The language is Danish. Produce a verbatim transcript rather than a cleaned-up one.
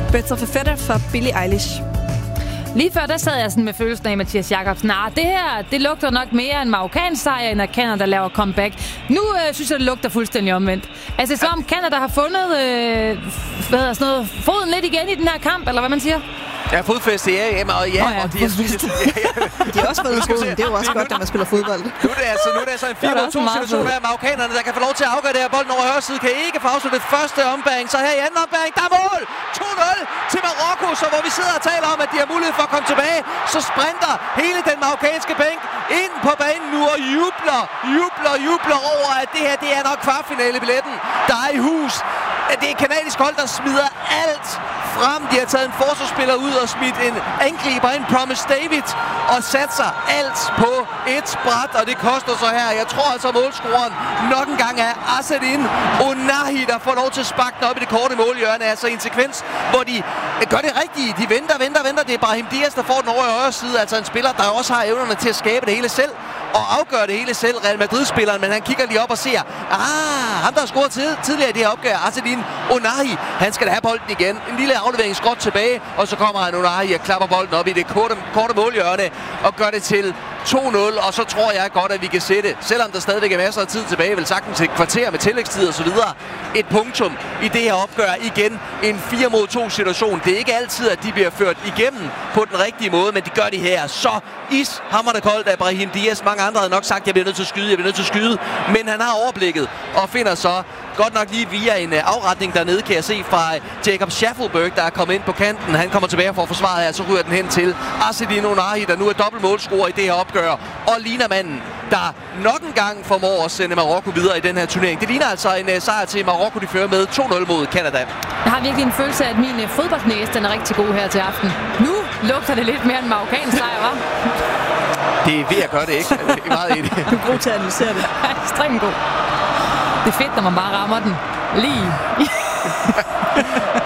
Better for Fetter fra Billie Eilish. Lige før, der sad jeg sådan med følelsen af Mathias Jakobsen. Ah, det her, det lugter nok mere en marokkansk sejr, end at Canada laver comeback. Nu øh, synes jeg, det lugter fuldstændig omvendt. Altså, som om Canada har fundet øh, hvad hedder sådan noget, foden lidt igen i den her kamp, eller hvad man siger? Ja, fodfæste, ja, Emma, og ja, oh, ja og de, jeg synes, de har også fået foden. Det er jo også godt, når man spiller fodbold. Nu er det altså, nu er det altså en fire mod to situation her. Marokkanerne, der kan få lov til at afgøre det her. Bolden over højre side kan ikke få afsluttet første ombæring. Så her i anden ombæring, der er mål! to nul til Marokko, så hvor vi sidder og taler om, at de har mulighed for at komme tilbage, så sprinter hele den marokkanske bænk ind på banen nu og jubler, jubler, jubler over, at det her, det er nok kvartfinale-billetten, der er i hus. Det er et kanadisk hold, der smider alt frem. De har taget en forsvarsspiller ud og smidt en angriber ind, Promise David, og satser alt på et bræt, og det koster så her. Jeg tror altså, målscoren nok en gang er Azzedine Ounahi, der får lov til at sparke den op i det korte målhjørne. Altså i en sekvens, hvor de gør det rigtige. De venter, venter, venter. Det er Brahim Diaz, der får den over i højre side. Altså en spiller, der også har evnerne til at skabe det hele selv og afgøre det hele selv, Real Madrid-spilleren, men han kigger lige op og ser, ah, ham der har scoret tid, tidligere i det her opgør, Azzedine Ounahi, han skal da have bolden igen. En lille aflevering skråt tilbage, og så kommer han Ounahi og klapper bolden op i det korte, korte målhjørne og gør det til to nul, og så tror jeg godt, at vi kan sætte, selvom der stadigvæk er masser af tid tilbage, vel sagtens til et kvarter med tillægstid og så videre, et punktum i det her opgør. Igen en fire mod to situation. Det er ikke altid, at de bliver ført igennem på den rigtige måde, men de gør det her. Så ishamrende koldt af Brahim Diaz. Mange andre havde nok sagt, at jeg bliver nødt til at skyde, jeg bliver nødt til at skyde, men han har overblikket og finder så godt nok lige via en afretning dernede, kan jeg se fra Jacob Schaffelberg, der er kommet ind på kanten. Han kommer tilbage for at forsvare her, så ryger den hen til Azzedine Ounahi, der nu er dobbelt målscorer i det her opgør. Og ligner manden, der nok en gang formår at sende Marokko videre i den her turnering. Det ligner altså en uh, sejr til Marokko, de fører med to nul mod Canada. Jeg har virkelig en følelse af, at min uh, fodboldnæse, den er rigtig god her til aften. Nu lugter det lidt mere end marokkansk sejr, hva'? Det er ved at gøre det, ikke? Det er meget enig. Du er god til at analysere det. Ekstremt god. Det er fedt, når man bare rammer den lige.